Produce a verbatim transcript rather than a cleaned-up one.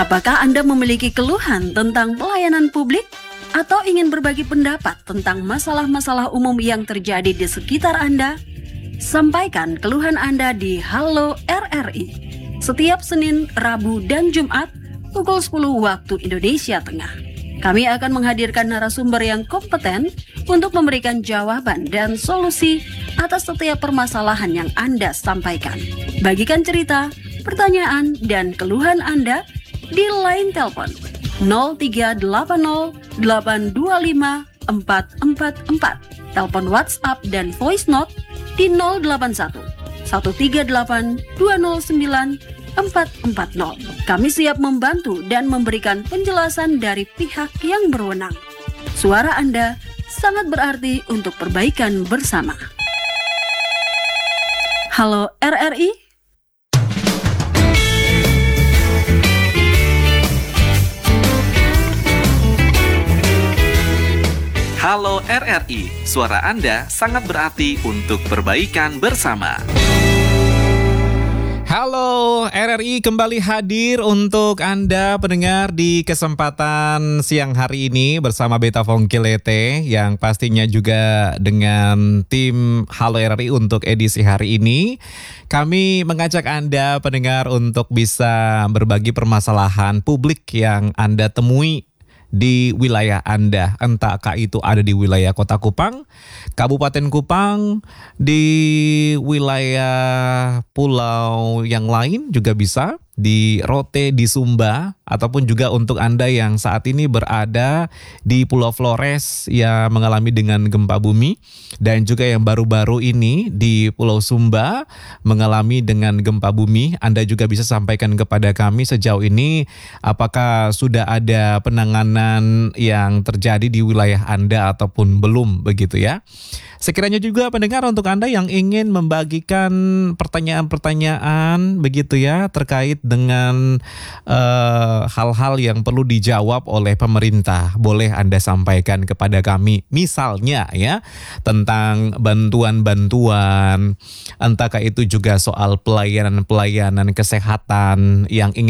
Apakah Anda memiliki keluhan tentang pelayanan publik? Atau ingin berbagi pendapat tentang masalah-masalah umum yang terjadi di sekitar Anda? Sampaikan keluhan Anda di Halo R R I setiap Senin, Rabu, dan Jumat pukul sepuluh waktu Indonesia Tengah. Kami akan menghadirkan narasumber yang kompeten untuk memberikan jawaban dan solusi atas setiap permasalahan yang Anda sampaikan. Bagikan cerita, pertanyaan, dan keluhan Anda di line telepon nol tiga delapan nol delapan dua lima empat empat empat, telepon WhatsApp dan voice note di nol delapan satu satu tiga delapan dua nol sembilan empat empat nol. Kami siap membantu dan memberikan penjelasan dari pihak yang berwenang. Suara Anda sangat berarti untuk perbaikan bersama. Halo R R I. Halo R R I, suara Anda sangat berarti untuk perbaikan bersama. Halo R R I, kembali hadir untuk Anda pendengar di kesempatan siang hari ini bersama Beta Fongkilete yang pastinya juga dengan tim Halo R R I untuk edisi hari ini. Kami mengajak Anda pendengar untuk bisa berbagi permasalahan publik yang Anda temui di wilayah Anda, entahkah itu ada di wilayah Kota Kupang, Kabupaten Kupang, di wilayah pulau yang lain juga bisa, di Rote, di Sumba, ataupun juga untuk Anda yang saat ini berada di Pulau Flores yang mengalami dengan gempa bumi, dan juga yang baru-baru ini di Pulau Sumba mengalami dengan gempa bumi. Anda juga bisa sampaikan kepada kami sejauh ini apakah sudah ada penanganan yang terjadi di wilayah Anda ataupun belum, begitu ya. Sekiranya juga pendengar untuk Anda yang ingin membagikan pertanyaan-pertanyaan begitu ya terkait dengan uh, hal-hal yang perlu dijawab oleh pemerintah, boleh Anda sampaikan kepada kami. Misalnya ya tentang bantuan-bantuan, entahkah itu juga soal pelayanan-pelayanan kesehatan yang ingin